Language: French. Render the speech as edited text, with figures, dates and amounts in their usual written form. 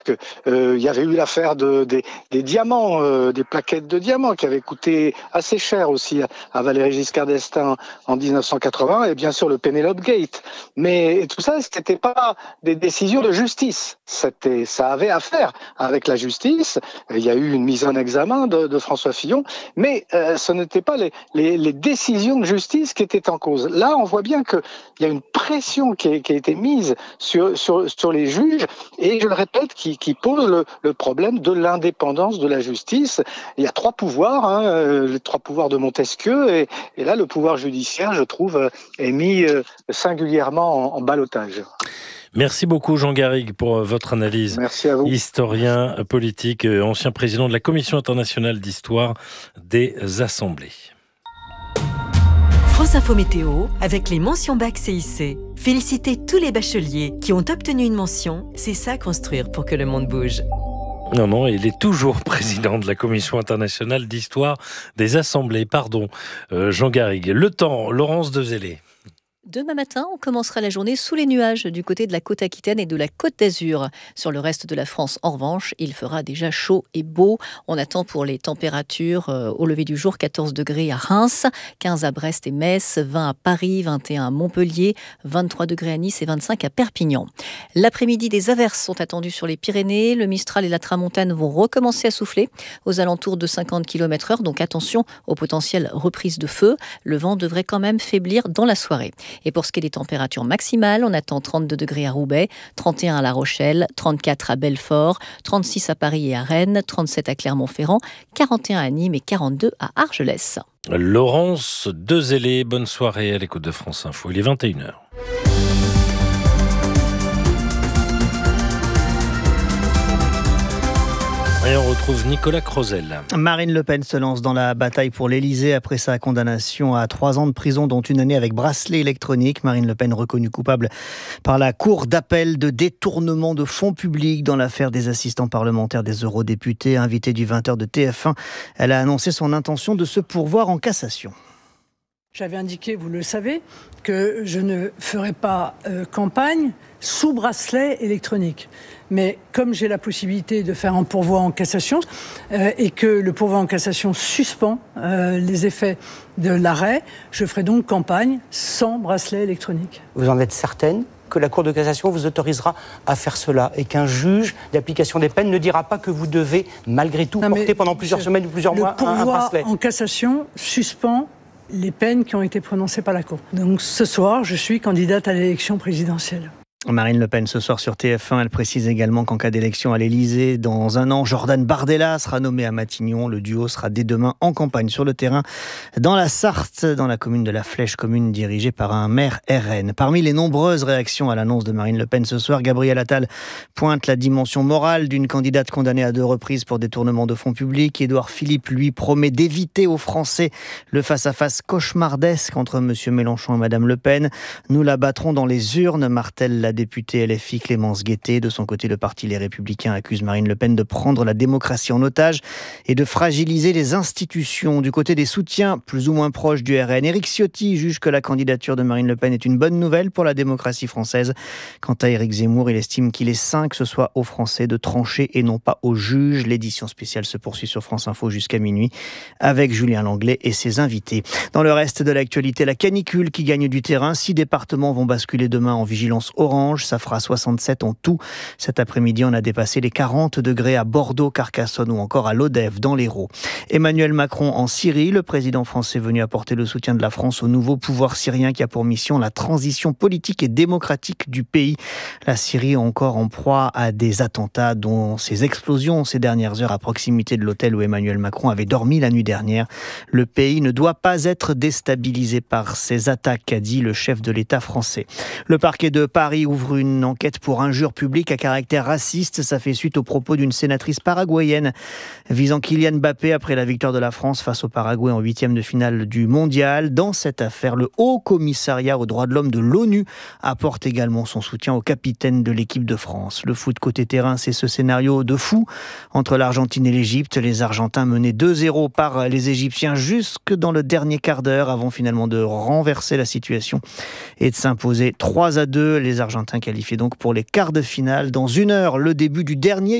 que il y avait eu l'affaire des diamants, des plaquettes de diamants qui avaient coûté assez cher aussi à Valéry Giscard d'Estaing en 1980, et bien sûr le Penelope Gate. Mais tout ça, c'était pas des décisions de justice. Ça avait à faire avec la justice. Il y a eu une mise en examen de François Fillon, mais ce n'était pas les décisions de justice qui étaient en cause. Là, on voit bien qu'il y a une pression qui a été mise sur les juges, et je le répète, qui pose le problème de l'indépendance de la justice. Il y a trois pouvoirs, les trois pouvoirs de Montesquieu, et là, le pouvoir judiciaire, je trouve, est mis singulièrement en ballottage. Merci beaucoup Jean Garrigue pour votre analyse. Merci à vous. Historien politique, ancien président de la Commission internationale d'histoire des assemblées. France Info Météo avec les mentions bac CIC. Félicitez tous les bacheliers qui ont obtenu une mention. C'est ça construire pour que le monde bouge. Non, il est toujours président de la Commission internationale d'histoire des assemblées. Pardon, Jean Garrigue. Le temps, Laurence Dezellé. Demain matin, on commencera la journée sous les nuages du côté de la côte aquitaine et de la côte d'Azur. Sur le reste de la France, en revanche, il fera déjà chaud et beau. On attend pour les températures au lever du jour 14 degrés à Reims, 15 à Brest et Metz, 20 à Paris, 21 à Montpellier, 23 degrés à Nice et 25 à Perpignan. L'après-midi, des averses sont attendues sur les Pyrénées. Le Mistral et la Tramontane vont recommencer à souffler aux alentours de 50 km/h. Donc attention aux potentielles reprises de feu. Le vent devrait quand même faiblir dans la soirée. Et pour ce qui est des températures maximales, on attend 32 degrés à Roubaix, 31 à La Rochelle, 34 à Belfort, 36 à Paris et à Rennes, 37 à Clermont-Ferrand, 41 à Nîmes et 42 à Argelès. Laurence Dezellé, bonne soirée à l'écoute de France Info. Il est 21h. Et on retrouve Nicolas Crozel. Marine Le Pen se lance dans la bataille pour l'Élysée après sa condamnation à 3 ans de prison, dont 1 année avec bracelet électronique. Marine Le Pen reconnue coupable par la Cour d'appel de détournement de fonds publics dans l'affaire des assistants parlementaires des eurodéputés. Invitée du 20h de TF1, elle a annoncé son intention de se pourvoir en cassation. J'avais indiqué, vous le savez, que je ne ferai pas campagne sous bracelet électronique. Mais comme j'ai la possibilité de faire un pourvoi en cassation et que le pourvoi en cassation suspend les effets de l'arrêt, je ferai donc campagne sans bracelet électronique. Vous en êtes certaine que la Cour de cassation vous autorisera à faire cela et qu'un juge d'application des peines ne dira pas que vous devez malgré tout porter pendant plusieurs semaines ou plusieurs mois un bracelet? Le pourvoi en cassation suspend les peines qui ont été prononcées par la Cour. Donc ce soir, je suis candidate à l'élection présidentielle. Marine Le Pen ce soir sur TF1, elle précise également qu'en cas d'élection à l'Élysée, dans 1 an, Jordan Bardella sera nommé à Matignon. Le duo sera dès demain en campagne sur le terrain dans la Sarthe, dans la commune de la Flèche, commune dirigée par un maire RN. Parmi les nombreuses réactions à l'annonce de Marine Le Pen ce soir, Gabriel Attal pointe la dimension morale d'une candidate condamnée à 2 reprises pour détournement de fonds publics. Édouard Philippe, lui, promet d'éviter aux Français le face-à-face cauchemardesque entre M. Mélenchon et Mme Le Pen. Nous la battrons dans les urnes, martèle la députée LFI Clémence Guettet. De son côté, le parti Les Républicains accuse Marine Le Pen de prendre la démocratie en otage et de fragiliser les institutions. Du côté des soutiens plus ou moins proches du RN, Éric Ciotti juge que la candidature de Marine Le Pen est une bonne nouvelle pour la démocratie française. Quant à Éric Zemmour, il estime qu'il est sain que ce soit aux Français de trancher et non pas aux juges. L'édition spéciale se poursuit sur France Info jusqu'à minuit avec Julien Langlais et ses invités. Dans le reste de l'actualité, la canicule qui gagne du terrain. 6 départements vont basculer demain en vigilance orange. Ça fera 67 en tout. Cet après-midi, on a dépassé les 40 degrés à Bordeaux, Carcassonne ou encore à Lodève, dans l'Hérault. Emmanuel Macron en Syrie. Le président français est venu apporter le soutien de la France au nouveau pouvoir syrien qui a pour mission la transition politique et démocratique du pays. La Syrie est encore en proie à des attentats, dont ces explosions ces dernières heures à proximité de l'hôtel où Emmanuel Macron avait dormi la nuit dernière. Le pays ne doit pas être déstabilisé par ces attaques, a dit le chef de l'État français. Le parquet de Paris ouvre une enquête pour injure publique à caractère raciste. Ça fait suite aux propos d'une sénatrice paraguayenne visant Kylian Mbappé après la victoire de la France face au Paraguay en 8e de finale du Mondial. Dans cette affaire, le Haut Commissariat aux droits de l'homme de l'ONU apporte également son soutien au capitaine de l'équipe de France. Le foot côté terrain, c'est ce scénario de fou entre l'Argentine et l'Égypte. Les Argentins menés 2-0 par les Égyptiens jusque dans le dernier quart d'heure avant finalement de renverser la situation et de s'imposer 3-2. Les Argentins Argentins qualifiés donc pour les quarts de finale. Dans 1 heure, le début du dernier